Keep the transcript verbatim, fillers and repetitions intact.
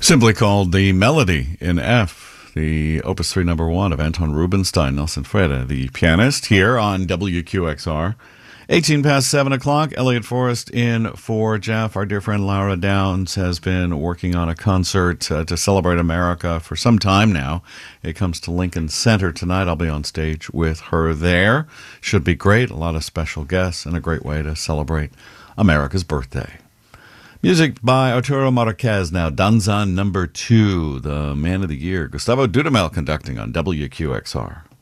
Simply called The Melody in F, the Opus three number one of Anton Rubinstein, Nelson Freda, the pianist, here on W Q X R. eighteen past seven o'clock, Elliot Forrest in for Jeff. Our dear friend Laura Downs has been working on a concert uh, to celebrate America for some time now. It comes to Lincoln Center tonight. I'll be on stage with her there. Should be great. A lot of special guests and a great way to celebrate America's birthday. Music by Arturo Marquez now. Danzan number two, the man of the year. Gustavo Dudamel conducting on W Q X R.